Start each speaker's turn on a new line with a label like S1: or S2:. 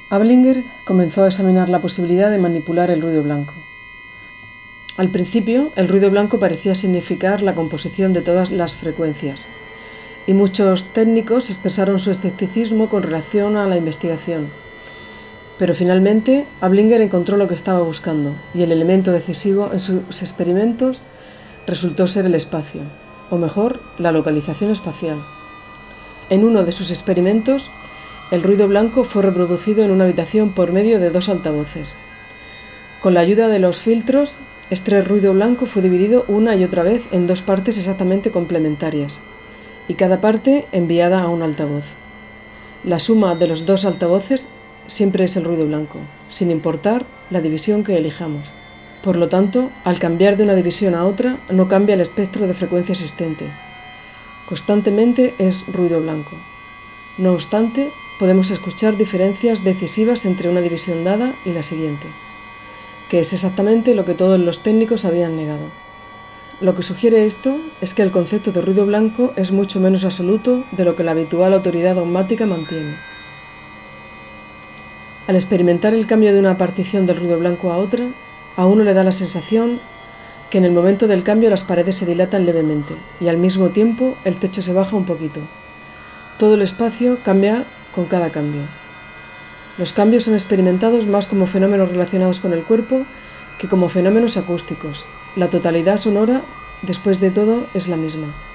S1: Ablinger comenzó a examinar la posibilidad de manipular el ruido blanco. Al principio, el ruido blanco parecía significar la composición de todas las frecuencias, y muchos técnicos expresaron su escepticismo con relación a la investigación. Pero finalmente, Ablinger encontró lo que estaba buscando, y el elemento decisivo en sus experimentos resultó ser el espacio, o mejor, la localización espacial. En uno de sus experimentos, el ruido blanco fue reproducido en una habitación por medio de 2 altavoces. Con la ayuda de los filtros, este ruido blanco fue dividido una y otra vez en 2 partes exactamente complementarias, y cada parte enviada a un altavoz. La suma de los 2 altavoces siempre es el ruido blanco, sin importar la división que elijamos. Por lo tanto, al cambiar de una división a otra, no cambia el espectro de frecuencia existente. Constantemente es ruido blanco. No obstante, podemos escuchar diferencias decisivas entre una división dada y la siguiente, que es exactamente lo que todos los técnicos habían negado. Lo que sugiere esto es que el concepto de ruido blanco es mucho menos absoluto de lo que la habitual autoridad dogmática mantiene. Al experimentar el cambio de una partición del ruido blanco a otra, a uno le da la sensación que en el momento del cambio las paredes se dilatan levemente y al mismo tiempo el techo se baja un poquito. Todo el espacio cambia con cada cambio. Los cambios son experimentados más como fenómenos relacionados con el cuerpo que como fenómenos acústicos. La totalidad sonora, después de todo, es la misma.